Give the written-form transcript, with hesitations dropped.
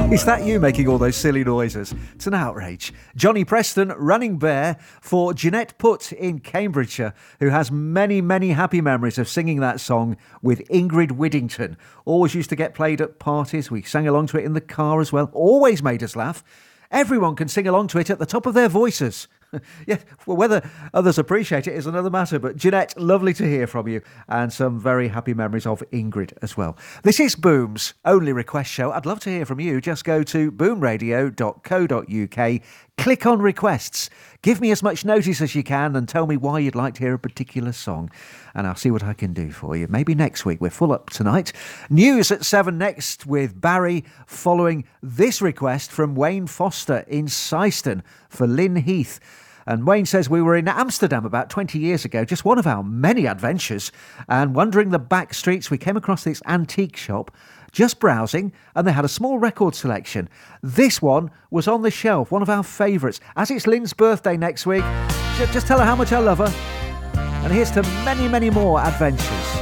Is that you making all those silly noises? It's an outrage. Johnny Preston, Running Bear, for Jeanette Putt in Cambridgeshire, who has many, many happy memories of singing that song with Ingrid Widdington. Always used to get played at parties. We sang along to it in the car as well. Always made us laugh. Everyone can sing along to it at the top of their voices. Yeah, well, whether others appreciate it is another matter. But Jeanette, lovely to hear from you, and some very happy memories of Ingrid as well. This is Boom's only request show. I'd love to hear from you. Just go to boomradio.co.uk, click on requests, give me as much notice as you can, and tell me why you'd like to hear a particular song, and I'll see what I can do for you. Maybe next week. We're full up tonight. News at 7 next with Barry, following this request from Wayne Foster in Syston for Lynn Heath. And Wayne says, we were in Amsterdam about 20 years ago, just one of our many adventures, and wandering the back streets, we came across this antique shop, just browsing, and they had a small record selection. This one was on the shelf, one of our favourites. As it's Lynn's birthday next week, just tell her how much I love her. And here's to many, many more adventures.